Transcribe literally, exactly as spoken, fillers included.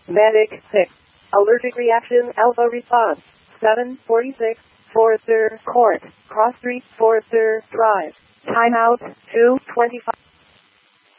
Medic six. Allergic reaction alpha response. seven forty-six. Forester Court. Cross Street, Forester Drive. Timeout two twenty-five.